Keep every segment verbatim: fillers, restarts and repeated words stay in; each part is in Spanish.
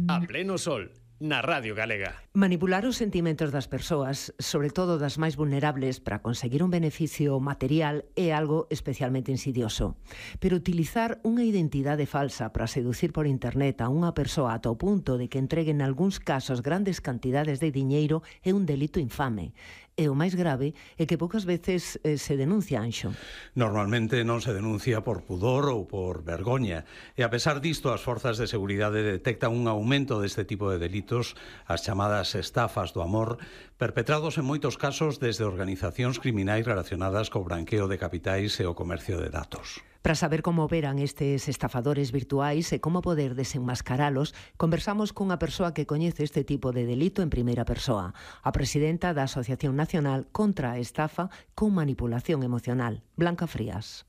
A pleno sol, na Radio Galega. Manipular os sentimentos das persoas, sobre todo das máis vulnerables, para conseguir un beneficio material é algo especialmente insidioso. Pero utilizar unha identidade falsa para seducir por internet a unha persoa ata o punto de que entreguen algúns casos grandes cantidades de diñeiro é un delito infame. E o máis grave é que poucas veces eh, se denuncia, Anxo. Normalmente non se denuncia por pudor ou por vergoña. E a pesar disto, as forzas de seguridade detectan un aumento deste tipo de delitos, as chamadas estafas do amor, perpetrados en moitos casos desde organizacións criminais relacionadas co branqueo de capitais e o comercio de datos. Para saber como operan estes estafadores virtuais e como poder desenmascaralos, conversamos cunha persoa que coñece este tipo de delito en primeira persoa, a presidenta da Asociación Nacional contra a Estafa con Manipulación Emocional, Blanca Frías.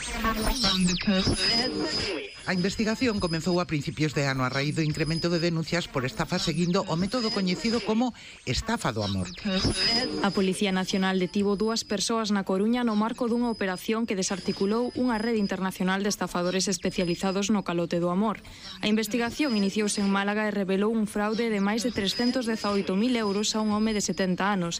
A investigación comezou a principios de ano a raíz do incremento de denuncias por estafa seguindo o método coñecido como estafa do amor. A Policía Nacional detivo dúas persoas na Coruña no marco dunha operación que desarticulou unha rede internacional de estafadores especializados no calote do amor. A investigación iniciouse en Málaga e revelou un fraude de máis de trescentos dezaoito mil euros a un home de setenta anos.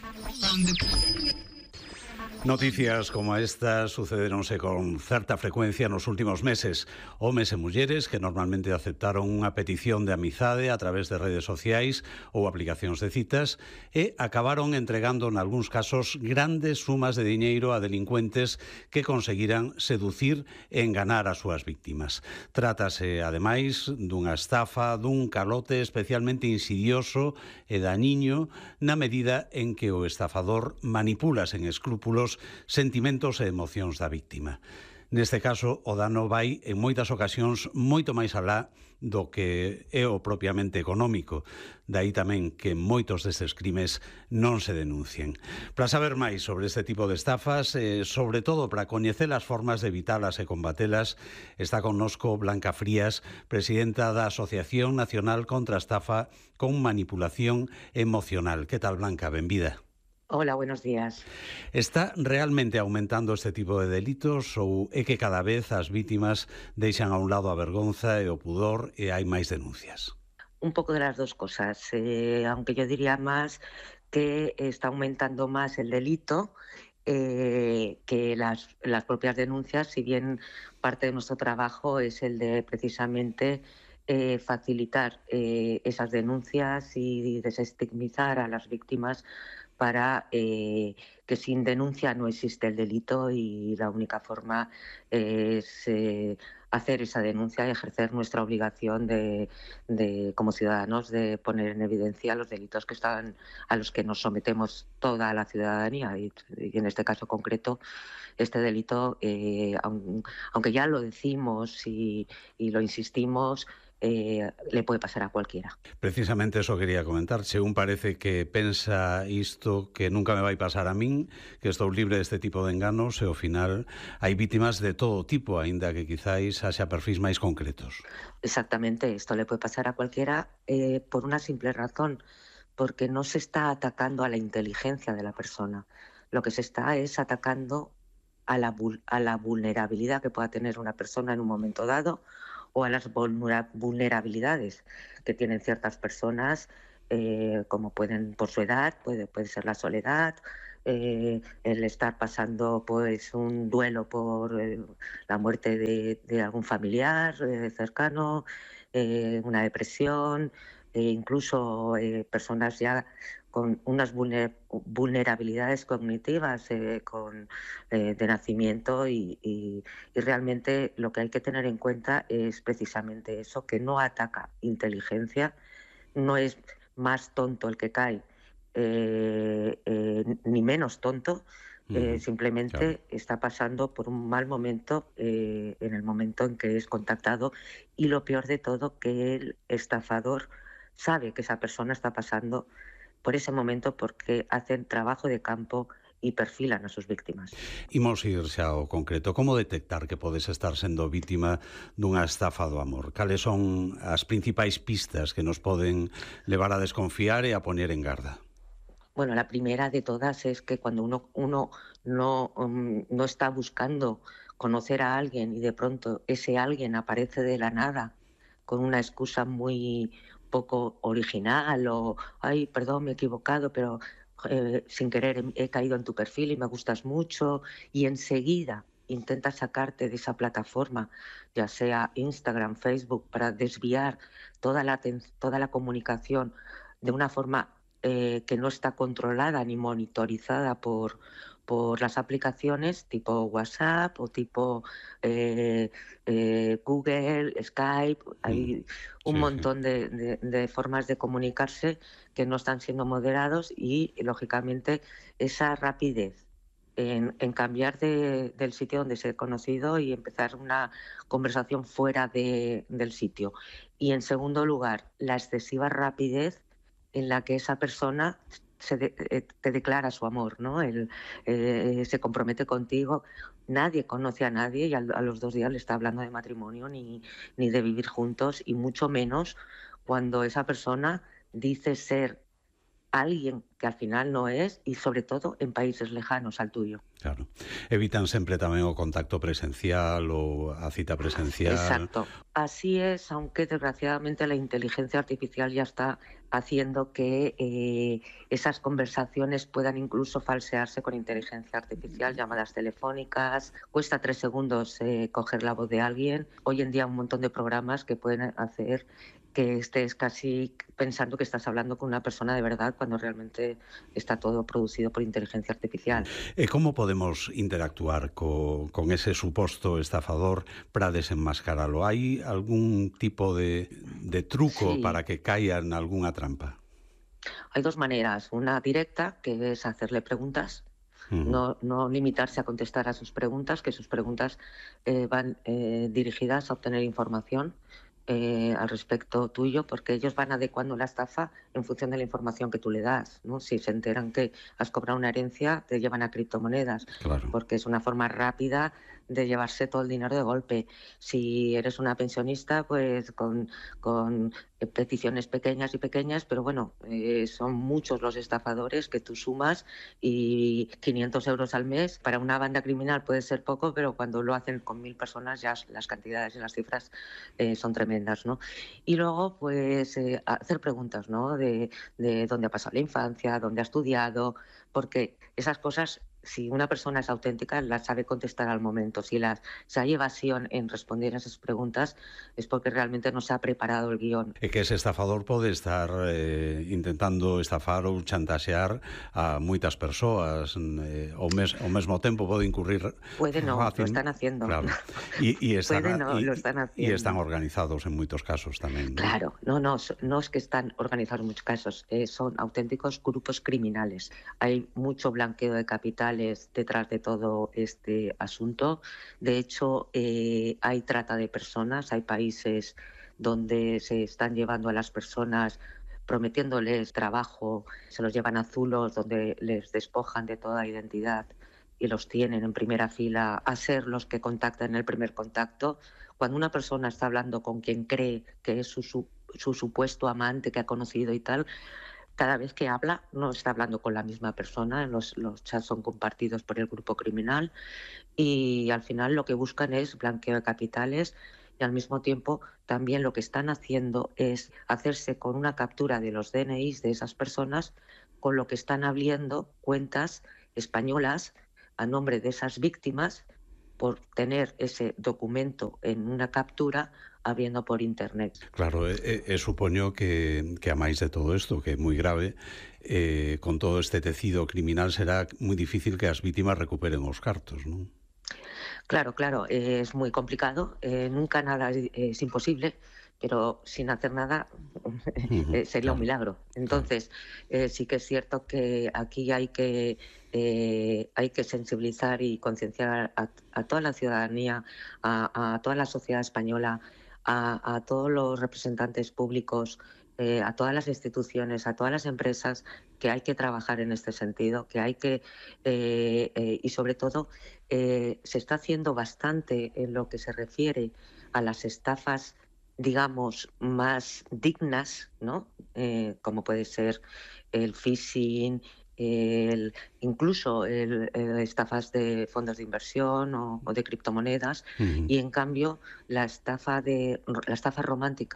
Noticias como estas sucederonse con certa frecuencia nos últimos meses. Homes e mulleres que normalmente aceptaron unha petición de amizade a través de redes sociais ou aplicacións de citas e acabaron entregando nalgúns casos grandes sumas de diñeiro a delincuentes que conseguiran seducir e enganar as súas víctimas. Trátase, ademais, dunha estafa, dun calote especialmente insidioso e dañiño na medida en que o estafador manipula sen escrúpulos sentimentos e emocións da víctima. Neste caso, o dano vai, en moitas ocasións, moito máis alá do que é o propiamente económico. Daí tamén que moitos destes crimes non se denuncien. Para saber máis sobre este tipo de estafas, e sobre todo para coñecer as formas de evitalas e combatelas, está connosco Blanca Frías, presidenta da Asociación Nacional contra a Estafa con Manipulación Emocional. Que tal, Blanca? Benvida. Hola, buenos días. Está realmente aumentando este tipo de delitos ou é que cada vez as vítimas deixan a un lado a vergonza e o pudor e hai máis denuncias? Un poco de las dos cosas, eh, aunque yo diría más que está aumentando más el delito eh, que las, las propias denuncias, si bien parte de nuestro trabajo es el de precisamente eh, facilitar eh, esas denuncias y desestigmatizar a las víctimas para eh, que sin denuncia no existe el delito y la única forma es eh, hacer esa denuncia y ejercer nuestra obligación de, de, como ciudadanos de poner en evidencia los delitos que están, a los que nos sometemos toda la ciudadanía y, y en este caso concreto este delito, eh, aun, aunque ya lo decimos y, y lo insistimos, Eh, le puede pasar a cualquiera. Precisamente eso quería comentar. Según parece que pensa isto que nunca me vai pasar a min, que estou libre deste tipo de enganos e ao final hai vítimas de todo tipo, aínda que quizáis haxa perfis máis concretos. Exactamente, esto le puede pasar a cualquiera eh, por una simple razón, porque no se está atacando a la inteligencia de la persona, lo que se está es atacando a la, a la vulnerabilidad que pueda tener una persona en un momento dado o a las vulnerabilidades que tienen ciertas personas, eh, como pueden por su edad, puede, puede ser la soledad, eh, el estar pasando pues un duelo por eh, la muerte de, de algún familiar eh, cercano, eh, una depresión, e incluso eh, personas ya con unas vulner vulnerabilidades cognitivas eh, con, eh, de nacimiento y, y, y realmente lo que hay que tener en cuenta es precisamente eso, que no ataca inteligencia, no es más tonto el que cae eh, eh, ni menos tonto, eh, mm, simplemente claro. Está pasando por un mal momento eh, en el momento en que es contactado y lo peor de todo que el estafador sabe que esa persona está pasando por ese momento porque hacen trabajo de campo e perfilan a sus víctimas. Imos ir xa ao concreto. Como detectar que podes estar sendo vítima dunha estafa do amor? Cales son as principais pistas que nos poden levar a desconfiar e a poner en garda? Bueno, la primera de todas es que cuando uno, uno no, um, no está buscando conocer a alguien y de pronto ese alguien aparece de la nada con una excusa muy, poco original o, ay, perdón, me he equivocado, pero eh, sin querer he, he caído en tu perfil y me gustas mucho, y enseguida intenta sacarte de esa plataforma, ya sea Instagram, Facebook, para desviar toda la, toda la comunicación de una forma eh, que no está controlada ni monitorizada por, por las aplicaciones tipo WhatsApp o tipo eh, eh, Google, Skype. Hay un sí, montón sí. de, de, de formas de comunicarse que no están siendo moderados y, lógicamente, esa rapidez En, en cambiar de, del sitio donde se ha conocido y empezar una conversación fuera de, del sitio. Y, en segundo lugar, la excesiva rapidez en la que esa persona se de, eh, te declara su amor, ¿no? El, eh, se compromete contigo. Nadie conoce a nadie y a, a los dos días le está hablando de matrimonio ni, ni de vivir juntos, y mucho menos cuando esa persona dice ser alguien que al final no es, y sobre todo en países lejanos al tuyo. Claro. Evitan sempre tamén o contacto presencial ou a cita presencial. Exacto. Así es, aunque desgraciadamente la inteligencia artificial ya está haciendo que eh, esas conversaciones puedan incluso falsearse con inteligencia artificial, llamadas telefónicas. Cuesta tres segundos eh, coger la voz de alguien. Hoy en día un montón de programas que pueden hacer que estés casi pensando que estás hablando con una persona de verdad cuando realmente está todo producido por inteligencia artificial. E como podemos interactuar co, con ese suposto estafador para desenmascaralo? Hai algún tipo de, de truco Sí. para que caia en algunha trampa? Hay dos maneras. Una directa, que es hacerle preguntas. Uh-huh. No, no limitarse a contestar a sus preguntas, que sus preguntas eh, van eh, dirigidas a obtener información Eh, al respecto tuyo, porque ellos van adecuando la estafa en función de la información que tú le das, ¿no? Si se enteran que has cobrado una herencia, te llevan a criptomonedas, claro. porque es una forma rápida de llevarse todo el dinero de golpe. Si eres una pensionista, pues con, con peticiones pequeñas y pequeñas, pero bueno, eh, son muchos los estafadores que tú sumas, y quinientos euros al mes para una banda criminal puede ser poco, pero cuando lo hacen con mil personas ya las cantidades y las cifras eh, son tremendas, ¿no? Y luego, pues, eh, hacer preguntas, ¿no? De, de dónde ha pasado la infancia, dónde ha estudiado, porque esas cosas, si una persona es auténtica, las sabe contestar al momento. Si, las, si hay evasión en responder a esas preguntas, es porque realmente no se ha preparado el guión. É que ese estafador pode estar eh, intentando estafar ou chantaxear a moitas persoas eh, ao, mes, ao mesmo tempo pode incurrir puede no, fácil, lo están haciendo. claro. Y, y están, puede no, y, lo están haciendo. Y están organizados en moitos casos tamén, ¿no? Claro, no, no, no es que están organizados en muchos casos, eh, son auténticos grupos criminales. Hay mucho blanqueo de capitales detrás de todo este asunto. De hecho, eh, hay trata de personas, hay países donde se están llevando a las personas prometiéndoles trabajo, se los llevan a zulos donde les despojan de toda identidad y los tienen en primera fila a ser los que contactan en el primer contacto. Cuando una persona está hablando con quien cree que es su, su, su supuesto amante que ha conocido y tal, cada vez que habla no está hablando con la misma persona, los, los chats son compartidos por el grupo criminal, y al final lo que buscan es blanqueo de capitales, y al mismo tiempo también lo que están haciendo es hacerse con una captura de los D N Is de esas personas, con lo que están abriendo cuentas españolas a nombre de esas víctimas por tener ese documento en una captura abriendo por internet. Claro, e, e supoño que, que a máis de todo isto, que é moi grave, eh, con todo este tecido criminal será moi difícil que as vítimas recuperen os cartos, non? Claro, claro, eh, es muy complicado, eh, nunca nada es, es imposible, pero sin hacer nada eh, sería claro, un milagro. Entonces, eh, sí que es cierto que aquí hay que eh, hay que sensibilizar y concienciar a, a toda la ciudadanía, a, a toda la sociedad española, a, a todos los representantes públicos, eh, a todas las instituciones, a todas las empresas, que hay que trabajar en este sentido, que hay que, eh, eh, y sobre todo, eh, se está haciendo bastante en lo que se refiere a las estafas, digamos, más dignas, ¿no? Eh, como puede ser el phishing, el, incluso el, el estafas de fondos de inversión o, o de criptomonedas, uh-huh. Y en cambio la estafa de la estafa romántica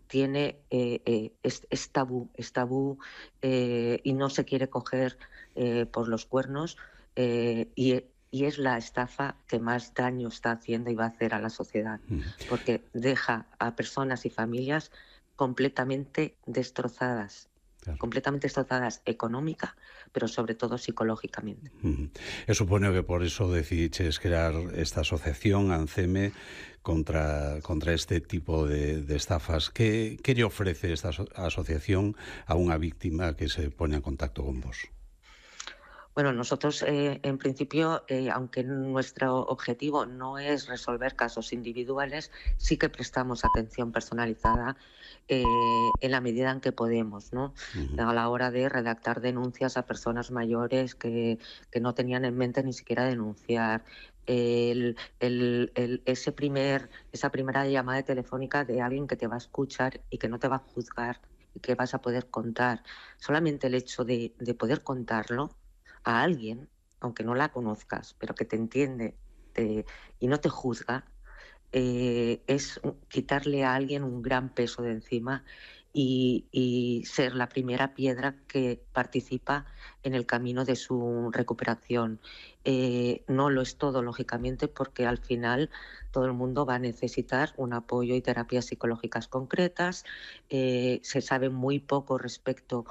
tiene eh, eh, es, es tabú, es tabú eh, y no se quiere coger eh, por los cuernos eh, y, y es la estafa que más daño está haciendo y va a hacer a la sociedad, porque deja a personas y familias completamente destrozadas. Claro. Completamente destrozadas económica, pero sobre todo psicológicamente. Uh-huh. E supoño que por eso decidiches crear esta asociación ANCEME contra, contra este tipo de, de estafas. ¿Qué, ¿Qué lle ofrece esta aso- asociación a unha víctima que se pone en contacto con vos? Bueno, nosotros eh, en principio, eh, aunque nuestro objetivo no es resolver casos individuales, sí que prestamos atención personalizada eh, en la medida en que podemos, ¿no? Uh-huh. A la hora de redactar denuncias a personas mayores que, que no tenían en mente ni siquiera denunciar. El, el, el, ese primer, esa primera llamada telefónica de alguien que te va a escuchar y que no te va a juzgar y que vas a poder contar. Solamente el hecho de, de poder contarlo a alguien, aunque no la conozcas, pero que te entiende te, y no te juzga, eh, es quitarle a alguien un gran peso de encima y, y ser la primera piedra que participa en el camino de su recuperación. Eh, no lo es todo, lógicamente, porque al final todo el mundo va a necesitar un apoyo y terapias psicológicas concretas. Eh, se sabe muy poco respecto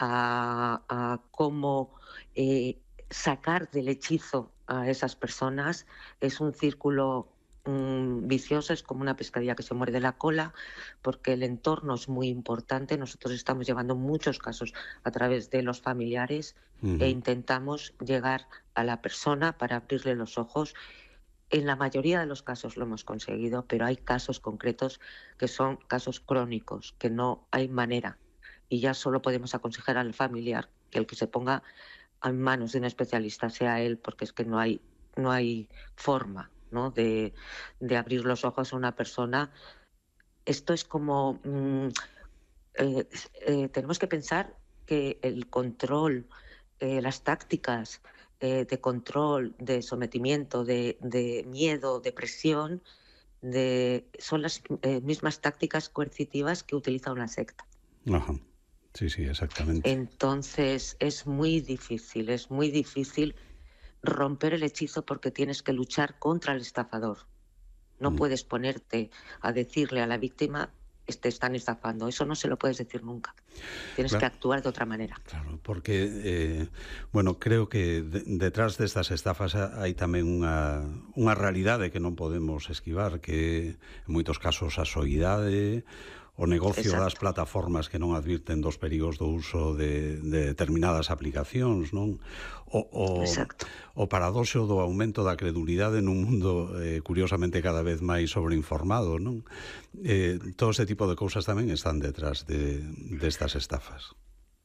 a, a cómo eh, sacar del hechizo a esas personas. Es un círculo mmm, vicioso, es como una pescadilla que se muerde la cola, porque el entorno es muy importante. Nosotros estamos llevando muchos casos a través de los familiares uh-huh. e intentamos llegar a la persona para abrirle los ojos. En la mayoría de los casos lo hemos conseguido, pero hay casos concretos que son casos crónicos, que no hay manera. Y ya solo podemos aconsejar al familiar que el que se ponga en manos de un especialista sea él, porque es que no hay, no hay forma, ¿no? de, de abrir los ojos a una persona. Esto es como... Mmm, eh, eh, tenemos que pensar que el control, eh, las tácticas eh, de control, de sometimiento, de, de miedo, de presión, de, son las eh, mismas tácticas coercitivas que utiliza una secta. Ajá. Sí, sí, exactamente. Entonces es muy difícil, es muy difícil romper el hechizo porque tienes que luchar contra el estafador. No mm. puedes ponerte a decirle a la víctima te están estafando. Eso no se lo puedes decir nunca. Tienes claro. que actuar de otra manera. Claro, porque, eh, bueno, creo que de, detrás destas estafas hai tamén unha, unha realidade que non podemos esquivar, que en moitos casos a soidade, o negocio Exacto. das plataformas que non advirten dos perigos do uso de, de determinadas aplicacións, non? O, o, o paradoxo do aumento da credulidade nun mundo eh, curiosamente cada vez máis sobreinformado, non? Eh, todo ese tipo de cousas tamén están detrás de, de estas estafas.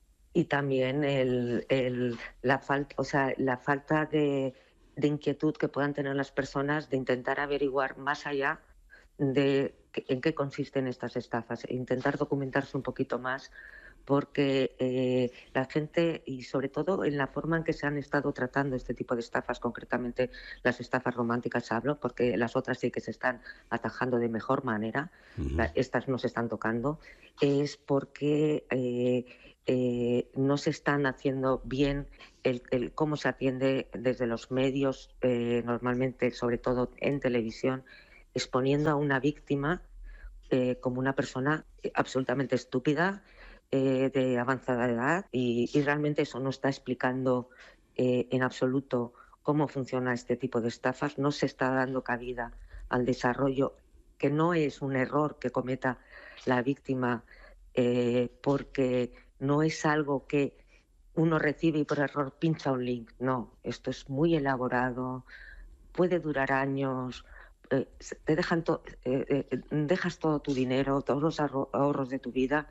Y también el, el, la, falta, o sea, la falta de, de inquietud que puedan tener las personas de intentar averiguar más allá de en qué consisten estas estafas, e intentar documentarse un poquito más, porque eh, la gente, y sobre todo en la forma en que se han estado tratando este tipo de estafas, concretamente las estafas románticas hablo, porque las otras sí que se están atajando de mejor manera, uh-huh. la, estas no se están tocando, es porque eh, eh, no se están haciendo bien el, el cómo se atiende desde los medios, eh, normalmente, sobre todo en televisión, exponiendo a una víctima eh, como una persona absolutamente estúpida, eh, de avanzada edad, y, y realmente eso no está explicando eh, en absoluto cómo funciona este tipo de estafas. No se está dando cabida al desarrollo, que no es un error que cometa la víctima, eh, porque no es algo que uno recibe y por error pincha un link. No, esto es muy elaborado, puede durar años. Eh, te dejan to- eh, eh, dejas todo tu dinero, todos los ahorros de tu vida,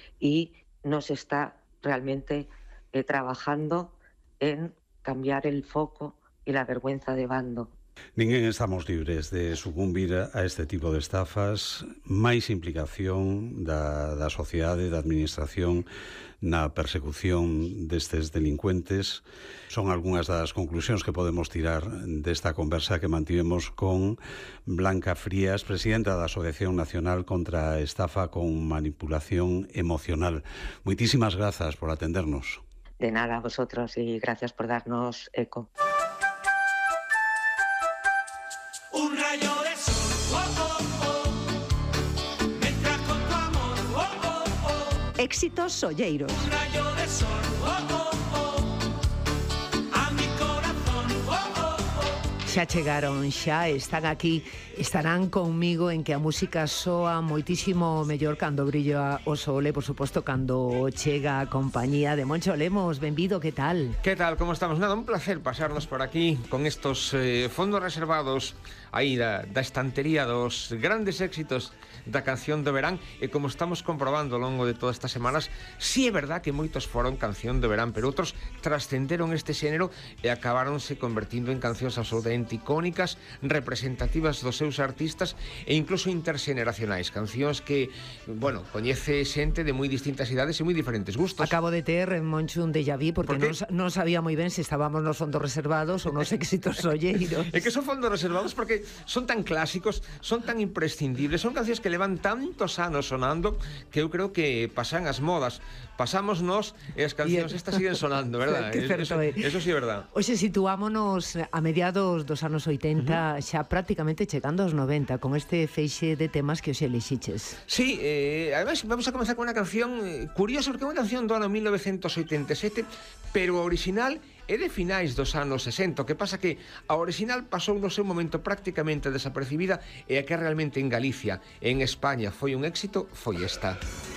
y no se está realmente eh, trabajando en cambiar el foco y la vergüenza de bando. Ninguén estamos libres de sucumbir a este tipo de estafas. Máis implicación da, da sociedade, da administración na persecución destes delincuentes. Son algunhas das conclusións que podemos tirar desta conversa que mantivemos con Blanca Frías, presidenta da Asociación Nacional contra a Estafa con Manipulación Emocional. Moitísimas grazas por atendernos. De nada a vosotros y gracias por darnos eco. Un rayo de sol, oh, oh, oh, me entra con tu amor, oh, oh, oh. Éxitos solleiros. Un rayo de sol, oh, oh, oh, a mi corazón, oh, oh, oh. Xa chegaron, xa están aquí, estarán conmigo en que a música soa moitísimo mellor cando brilla o sol e, por suposto, cando chega a compañía de Moncho Lemos. Benvido, que tal? ¿Qué tal? ¿Cómo estamos? Nada, un placer pasarnos por aquí con estos eh, fondos reservados aí da, da estantería dos grandes éxitos da canción do verán, e como estamos comprobando ao longo de todas estas semanas, sí é verdad que moitos foron canción do verán, pero outros trascenderon este xénero e acabáronse convertindo en cancións absolutamente icónicas, representativas dos seus artistas e incluso interxeneracionais, cancións que, bueno, coñece xente de moi distintas idades e moi diferentes gustos. Acabo de ter, Moncho, un déjà vu, porque ¿Por non, non sabía moi ben se estábamos nos fondos reservados ou nos éxitos solleiros. É que son fondos reservados porque son tan clásicos, son tan imprescindibles, son cancións que levan tantos anos sonando que eu creo que pasan as modas. Pasamos nós e as cancións estas siguen sonando, verdad? Que certo é. Eso, eso sí é verdad. Hoxe situámonos a mediados dos anos oitenta, uh-huh. xa prácticamente chegando aos noventa, con este feixe de temas que hoxe elixiches. Sí, eh, además vamos a comenzar con unha canción eh, curiosa, porque é unha canción do ano mil novecentos oitenta e sete, pero a original é de finais dos anos sesenta. O que pasa que a original pasou no seu momento prácticamente desapercibida, e a que realmente en Galicia, en España, foi un éxito, foi esta.